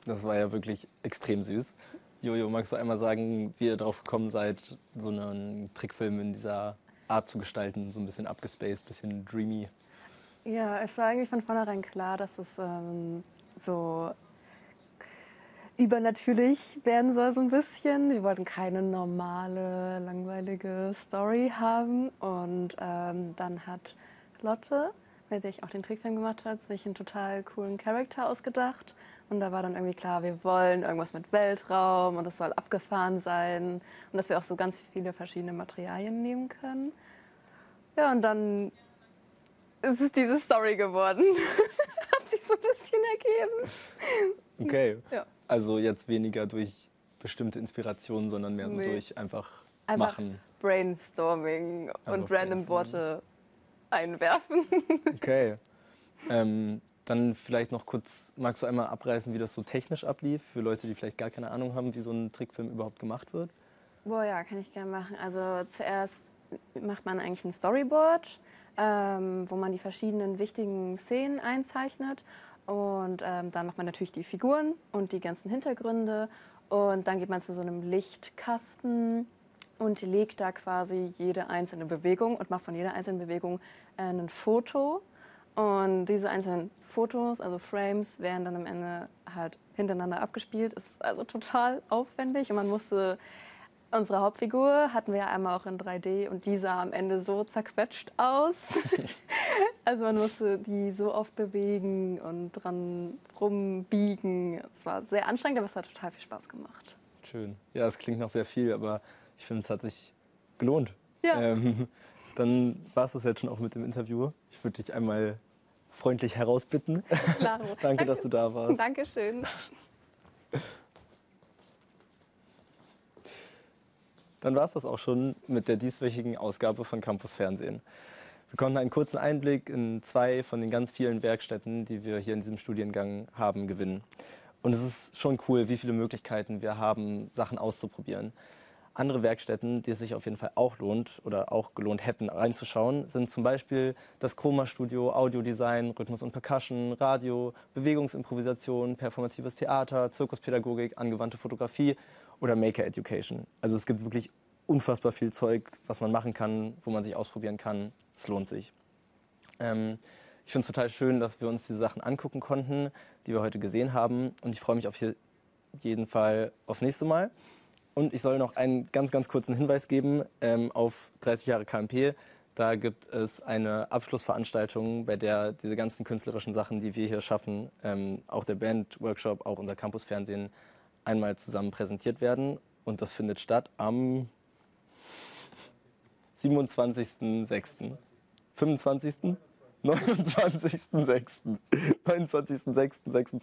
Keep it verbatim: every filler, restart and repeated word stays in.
Das war ja wirklich extrem süß. Jojo, magst du einmal sagen, wie ihr darauf gekommen seid, so einen Trickfilm in dieser Art zu gestalten, so ein bisschen abgespaced, bisschen dreamy? Ja, es war eigentlich von vornherein klar, dass es ähm, so übernatürlich werden soll, so ein bisschen. Wir wollten keine normale, langweilige Story haben. Und ähm, dann hat Lotte, mit der ich auch den Trickfilm gemacht habe, sich einen total coolen Charakter ausgedacht. Und da war dann irgendwie klar, wir wollen irgendwas mit Weltraum und es soll abgefahren sein. Und dass wir auch so ganz viele verschiedene Materialien nehmen können. Ja, und dann ist es diese Story geworden. Hat sich so ein bisschen ergeben. Okay, Ja. also jetzt weniger durch bestimmte Inspirationen, sondern mehr so Nee. durch einfach, Einfach machen. Brainstorming Einfach und random brainstorming. Worte einwerfen. Okay. Ähm, dann vielleicht noch kurz, magst du einmal abreißen, wie das so technisch ablief, für Leute, die vielleicht gar keine Ahnung haben, wie so ein Trickfilm überhaupt gemacht wird? Boah, ja, kann ich gerne machen. Also zuerst macht man eigentlich ein Storyboard, ähm, wo man die verschiedenen wichtigen Szenen einzeichnet. Und ähm, dann macht man natürlich die Figuren und die ganzen Hintergründe. Und dann geht man zu so einem Lichtkasten und legt da quasi jede einzelne Bewegung und macht von jeder einzelnen Bewegung äh, ein Foto. Und diese einzelnen Fotos, also Frames, werden dann am Ende halt hintereinander abgespielt. Ist also total aufwendig und man musste, unsere Hauptfigur hatten wir ja einmal auch in drei D und die sah am Ende so zerquetscht aus. Also man musste die so oft bewegen und dran rumbiegen. Es war sehr anstrengend, aber es hat total viel Spaß gemacht. Schön. Ja, es klingt noch sehr viel, aber ich finde, es hat sich gelohnt. Ja. Ähm, dann war es das jetzt schon auch mit dem Interview. Ich würde dich einmal freundlich herausbitten. Klaro. Danke, Danke, dass du da warst. Dankeschön. Dann war es das auch schon mit der dieswöchigen Ausgabe von Campus Fernsehen. Wir konnten einen kurzen Einblick in zwei von den ganz vielen Werkstätten, die wir hier in diesem Studiengang haben, gewinnen. Und es ist schon cool, wie viele Möglichkeiten wir haben, Sachen auszuprobieren. Andere Werkstätten, die es sich auf jeden Fall auch lohnt oder auch gelohnt hätten, reinzuschauen, sind zum Beispiel das Chroma-Studio, Audiodesign, Rhythmus und Percussion, Radio, Bewegungsimprovisation, performatives Theater, Zirkuspädagogik, angewandte Fotografie oder Maker Education. Also es gibt wirklich unfassbar viel Zeug, was man machen kann, wo man sich ausprobieren kann. Es lohnt sich. Ähm, ich finde es total schön, dass wir uns diese Sachen angucken konnten, die wir heute gesehen haben. Und ich freue mich auf jeden Fall aufs nächste Mal. Und ich soll noch einen ganz, ganz kurzen Hinweis geben ähm, auf dreißig Jahre K M P. Da gibt es eine Abschlussveranstaltung, bei der diese ganzen künstlerischen Sachen, die wir hier schaffen, ähm, auch der Band-Workshop, auch unser Campus-Fernsehen, einmal zusammen präsentiert werden. Und das findet statt am siebenundzwanzigsten sechsten fünfundzwanzigsten neunundzwanzigsten sechsten neunundzwanzigsten sechsten